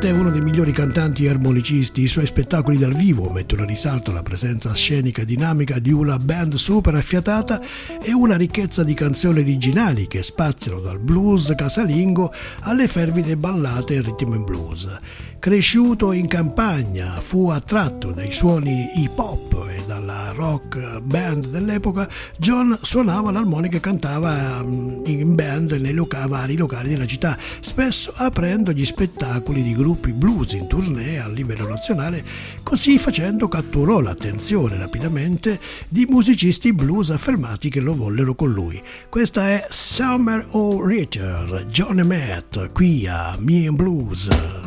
Matt è uno dei migliori cantanti e armonicisti. I suoi spettacoli dal vivo mettono in risalto la presenza scenica e dinamica di una band super affiatata e una ricchezza di canzoni originali che spaziano dal blues casalingo alle fervide ballate e rhythm and blues. Cresciuto in campagna, fu attratto dai suoni hip hop e dalla rock band dell'epoca. John suonava l'armonica e cantava in band nei vari locali della città, spesso aprendo gli spettacoli di gruppi blues in tournée a livello nazionale. Così facendo catturò l'attenzione rapidamente di musicisti blues affermati che lo vollero con lui. Questa è Summer of Ritter, John e Matt, qui a Me and Blues.